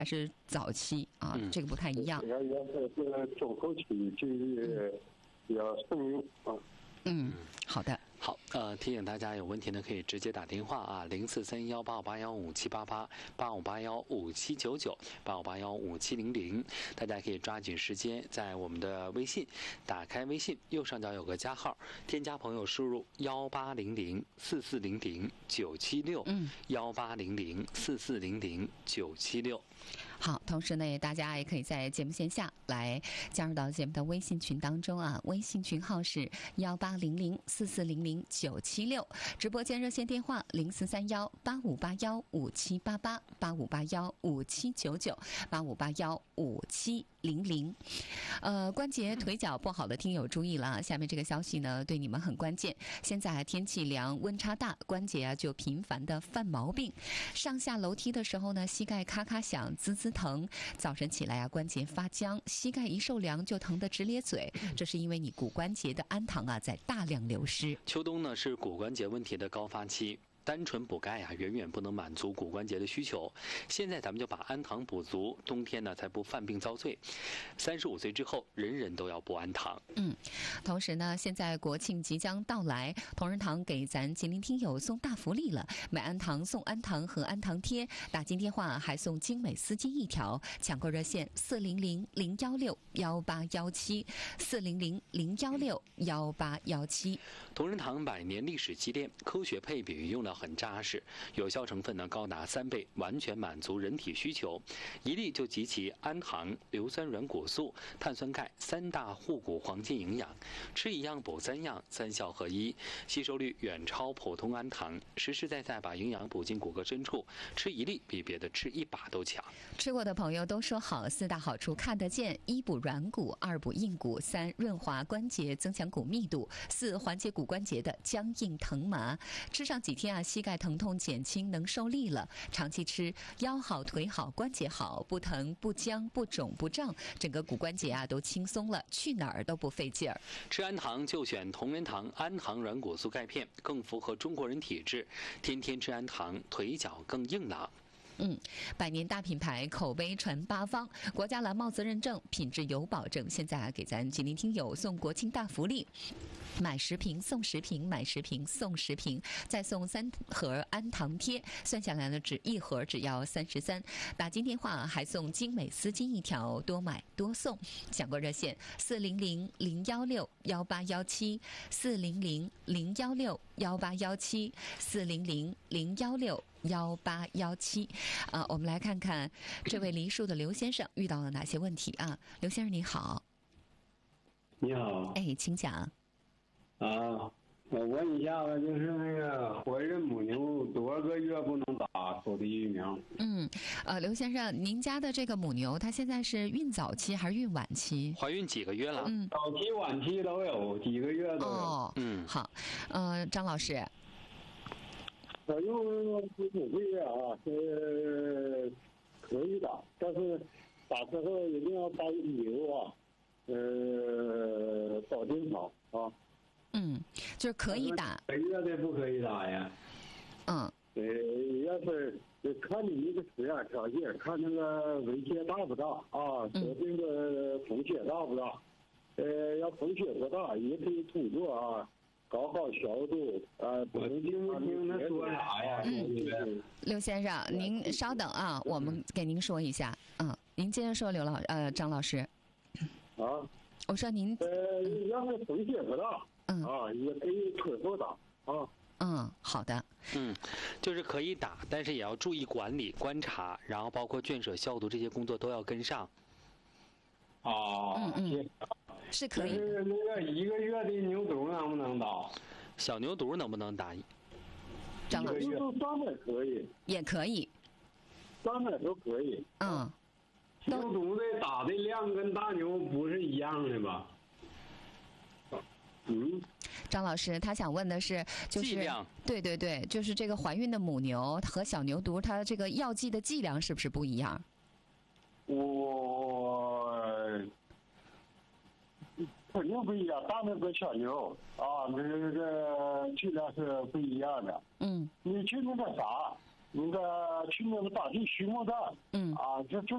还是早期啊？这个不太一样。 要是中后期就要慎用啊。 好的。 好，提醒大家有问题呢可以直接打电话啊，043185815788，85815799，85815700，大家可以抓紧时间在我们的微信打开微信，右上角有个加号，添加朋友输入1800440976，1800440976。 好，同时呢，大家也可以在节目线下来加入到节目的微信群当中啊，微信群号是180044009776，直播间热线电话043185815788，85815799，85815700。关节腿脚不好的听友注意了啊，下面这个消息呢对你们很关键。现在天气凉，温差大，关节啊就频繁的犯毛病，上下楼梯的时候呢，膝盖咔咔响，滋滋疼，早晨起来啊关节发僵，膝盖一受凉就疼得直咧嘴，这是因为你骨关节的氨糖啊在大量流失。 秋冬呢是骨关节问题的高发期，单纯补钙啊，远远不能满足骨关节的需求。现在咱们就把氨糖补足，冬天呢才不犯病遭罪。35岁之后，人人都要补氨糖。 同时呢，现在国庆即将到来，同仁堂给咱吉林听友送大福利了，买氨糖送氨糖和氨糖贴，打进电话还送精美丝巾一条，抢购热线400-016-1817，400-016-1817。 同仁堂100年历史积淀，科学配比用料很扎实，有效成分呢高达3倍，完全满足人体需求。一粒就集齐氨糖、硫酸软骨素、碳酸钙3大护骨黄金营养，吃一样补3样，3效合一，吸收率远超普通氨糖，实实在在把营养补进骨骼深处，吃一粒比别的吃1把都强。 吃过的朋友都说好，4大好处看得见：1补软骨，2补硬骨，3润滑关节，增强骨密度，4缓解骨关节的僵硬疼麻。吃上几天啊，膝盖疼痛减轻，能受力了。长期吃，腰好腿好关节好，不疼不僵不肿不胀，整个骨关节啊都轻松了，去哪儿都不费劲儿。 吃氨糖就选同仁堂氨糖软骨素钙片，更符合中国人体质，天天吃氨糖，腿脚更硬朗。 100年大品牌，口碑传八方，国家蓝帽子认证，品质有保证。现在啊，给咱吉林听友送国庆大福利，买10瓶送10瓶，买10瓶送10瓶，再送3盒氨糖贴，算下来呢，1盒只要33。打进电话还送精美丝巾一条，多买多送。抢购热线400-016-1817，400-016-1817，400-016-1817。我们来看看这位梨树的刘先生遇到了哪些问题啊？刘先生你好。 你好。 请讲。 我问一下子，就是那个怀孕母牛多少个月不能打手的疫苗？ 刘先生，您家的这个母牛，它现在是孕早期还是孕晚期？ 怀孕几个月了？ 早期、晚期都有，几个月都有。 好，张老师。 我用15个月啊，是可以打，但是打之后一定要把牛啊，保定好啊。 就是可以打。 1个月的不可以打呀。要是看你一个实验条件，看那个围切大不大啊，得病的风险大不大？要风险不大，也可以通过啊。搞好消毒我听不清他说啥呀？ 刘先生，您稍等啊，我们给您说一下。您接着说，张老师。我说您要是风险不大，也可以推后打啊。 好的。 就是可以打，但是也要注意管理、观察，然后包括圈舍、消毒这些工作都要跟上。 是可以。 就是那个1个月的牛犊能不能打？ 小牛犊能不能打？ 张老师 ，300可以， 也可以 ，300都可以。牛犊的打的量跟大牛不是一样的吧？ 张老师，他想问的是，就是剂量， 对，就是这个怀孕的母牛和小牛犊，它这个药剂的剂量是不是不一样？ 肯定不一样，大牛跟小牛这个剂量是不一样的。你去那个啥，那个去那个打进畜牧站，这